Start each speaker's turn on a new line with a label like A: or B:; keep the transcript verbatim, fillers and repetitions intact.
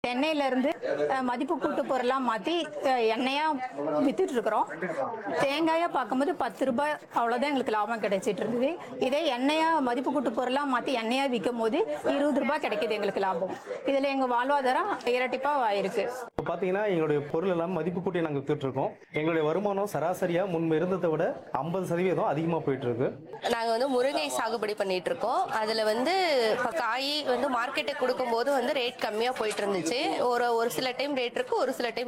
A: எண்ணெயில இருந்து அஹ், மதிப்பு கூட்டு பொருளாக மாற்றி எண்ணெயா வித்துட்டு இருக்கிறோம். தேங்காயா பார்க்கும்போது பத்து ரூபாய் அவ்வளோதான் எங்களுக்கு லாபம் கிடைச்சிட்டு இருந்தது. இதே எண்ணெயா மதிப்பு கூட்டு பொருளாக மாற்றி எண்ணெயா விற்கும் போது இருபது ரூபாய் கிடைக்குது எங்களுக்கு லாபம். இதில் எங்கள் வாழ்வாதாரம் இரட்டிப்பாக ஆயிருக்கு.
B: இப்போ பார்த்தீங்கன்னா எங்களுடைய பொருள் எல்லாம் மதிப்பு கூட்டி நாங்கள் வித்துட்ருக்கோம். எங்களுடைய வருமானம் சராசரியாக முன்பு இருந்ததை விட ஐம்பது சதவீதம் அதிகமாக போயிட்டு இருக்கு.
C: நாங்கள் வந்து முருங்கை சாகுபடி பண்ணிட்டு இருக்கோம். அதில் வந்து இப்போ காய் வந்து மார்க்கெட்டுக்கு கொடுக்கும்போது வந்து ரேட் கம்மியாக போயிட்டு இருந்துச்சு. ஒரு ஒரு சில டைம் ரேட் இருக்கு, ஒரு சில டைம்